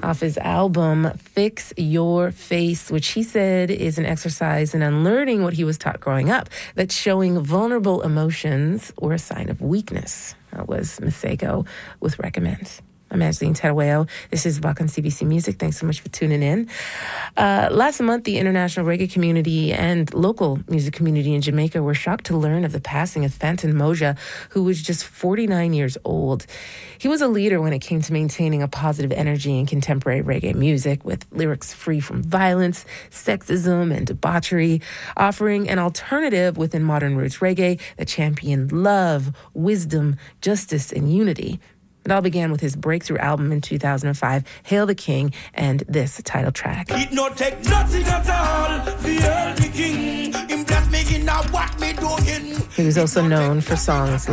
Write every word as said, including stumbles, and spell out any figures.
off his album Fix Your Face, which he said is an exercise in unlearning what he was taught growing up, that showing vulnerable emotions were a sign of weakness. That was Masego with Recommend. I'm Angeline Tadaweo. This is Back on C B C Music. Thanks so much for tuning in. Uh, last month, the international reggae community and local music community in Jamaica were shocked to learn of the passing of Fantan Mojah, who was just forty-nine years old. He was a leader when it came to maintaining a positive energy in contemporary reggae music, with lyrics free from violence, sexism, and debauchery, offering an alternative within modern roots reggae that championed love, wisdom, justice, and unity. It all began with his breakthrough album in two thousand five, Hail the King, and this title track. It not take nothing at all for Hail the King. Him bless me in a what me doing. He was also known for songs